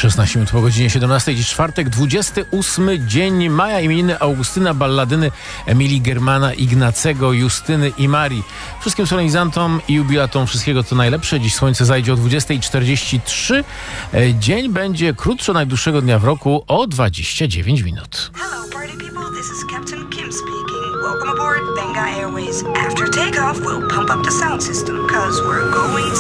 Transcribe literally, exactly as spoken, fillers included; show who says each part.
Speaker 1: szesnaście minut po godzinie siedemnastej. Dziś czwartek, dwudziesty ósmy dzień maja. Imieniny Augustyna, Balladyny, Emilii Germana, Ignacego, Justyny i Marii. Wszystkim solenizantom i jubilatom wszystkiego co najlepsze. Dziś słońce zajdzie o dwudziesta czterdzieści trzy. Dzień będzie krótszy od najdłuższego dnia w roku o dwadzieścia dziewięć minut.
Speaker 2: Hello, party people. This is Captain Kim speaking. Welcome aboard Benga Airways. After takeoff, we'll pump up the sound system, cause we're going